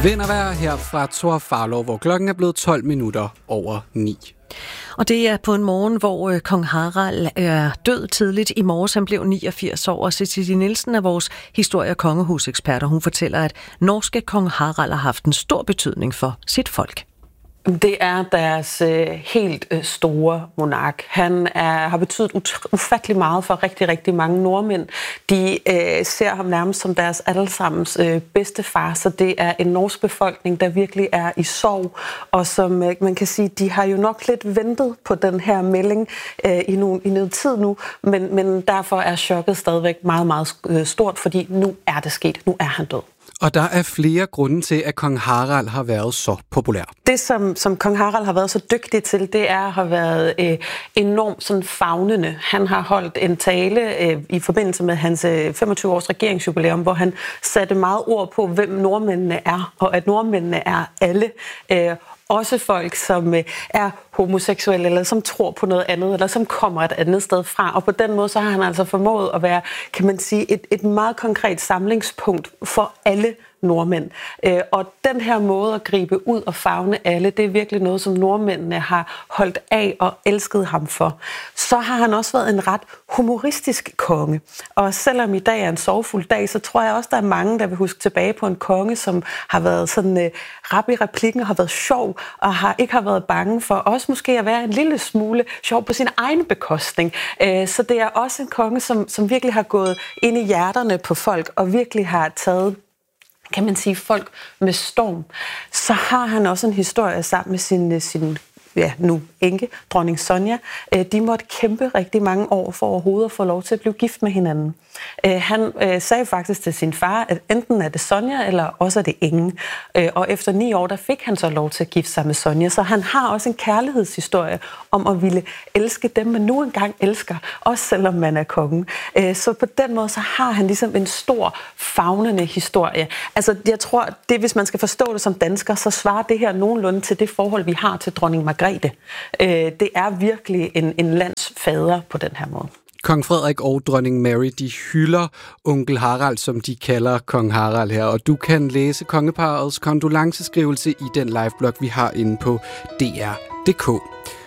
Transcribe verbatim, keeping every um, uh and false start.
Vind og vejr her fra Thor Farlov, hvor klokken er blevet tolv minutter over ni. Og det er på en morgen, hvor kong Harald er død tidligt. I morges han blev niogfirs år, og Cecilie Nielsen er vores historie- og kongehusekspert, og hun fortæller, at norske kong Harald har haft en stor betydning for sit folk. Det er deres øh, helt øh, store monark. Han er, har betydet ut- ufattelig meget for rigtig, rigtig mange nordmænd. De øh, ser ham nærmest som deres allesammens øh, bedstefar, så det er en norsk befolkning, der virkelig er i sorg. Og som øh, man kan sige, de har jo nok lidt ventet på den her melding øh, i, no- i noget tid nu, men, men derfor er chokket stadigvæk meget, meget øh, stort, fordi nu er det sket. Nu er han død. Og der er flere grunde til, at kong Harald har været så populær. Det, som, som kong Harald har været så dygtig til, det er at have været øh, enormt sådan favnende. Han har holdt en tale øh, i forbindelse med hans øh, femogtyve års regeringsjubilæum, hvor han satte meget ord på, hvem nordmændene er, og at nordmændene er alle. Øh, Også folk, som er homoseksuelle, eller som tror på noget andet, eller som kommer et andet sted fra. Og på den måde, så har han altså formået at være, kan man sige, et, et meget konkret samlingspunkt for alle nordmænd. Og den her måde at gribe ud og favne alle, det er virkelig noget, som nordmændene har holdt af og elsket ham for. Så har han også været en ret humoristisk konge. Og selvom i dag er en sorgfuld dag, så tror jeg også, der er mange, der vil huske tilbage på en konge, som har været sådan uh, rap i replikken, har været sjov, og har ikke har været bange for også måske at være en lille smule sjov på sin egen bekostning. Uh, så det er også en konge, som, som virkelig har gået ind i hjerterne på folk, og virkelig har taget, kan man sige, folk med storm. Så har han også en historie sammen med sin, sin ja, nu enke, dronning Sonja. De måtte kæmpe rigtig mange år for overhovedet at få lov til at blive gift med hinanden. Han sagde faktisk til sin far, at enten er det Sonja, eller også er det ingen. Og efter ni år, der fik han så lov til at gifte sig med Sonja. Så han har også en kærlighedshistorie om at ville elske dem, man nu engang elsker, også selvom man er kongen. Så på den måde, så har han ligesom en stor, favnende historie. Altså, jeg tror, det, hvis man skal forstå det som dansker, så svarer det her nogenlunde til det forhold, vi har til dronning Margrethe. Det er virkelig en, en landsfader på den her måde. Kong Frederik og dronning Mary, de hylder onkel Harald, som de kalder kong Harald her, og du kan læse kongeparrets kondolenceskrivelse i den liveblog, vi har inde på D R punktum d k.